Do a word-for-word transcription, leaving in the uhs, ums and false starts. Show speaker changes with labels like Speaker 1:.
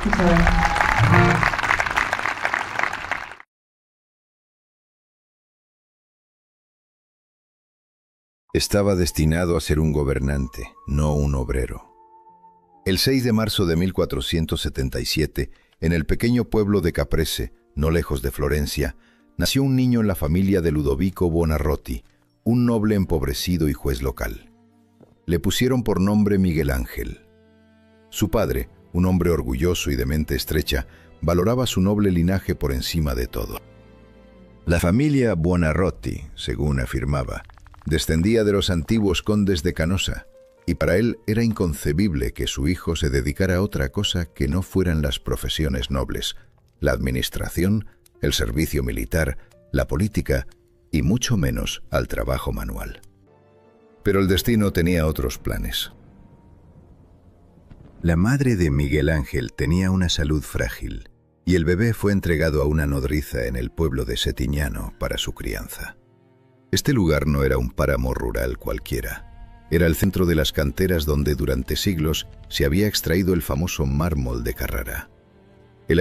Speaker 1: Muchas gracias.
Speaker 2: Estaba destinado a ser un gobernante, no un obrero. El seis de marzo de mil cuatrocientos setenta y siete, en el pequeño pueblo de Caprese, no lejos de Florencia, nació un niño en la familia de Ludovico Buonarroti, un noble empobrecido y juez local. Le pusieron por nombre Miguel Ángel. Su padre, un hombre orgulloso y de mente estrecha, valoraba su noble linaje por encima de todo. La familia Buonarroti, según afirmaba, descendía de los antiguos condes de Canosa, y para él era inconcebible que su hijo se dedicara a otra cosa que no fueran las profesiones nobles, la administración, el servicio militar, la política y mucho menos al trabajo manual. Pero el destino tenía otros planes. La madre de Miguel Ángel tenía una salud frágil, y el bebé fue entregado a una nodriza en el pueblo de Setignano para su crianza. Este lugar no era un páramo rural cualquiera. Era el centro de las canteras donde durante siglos se había extraído el famoso mármol de Carrara.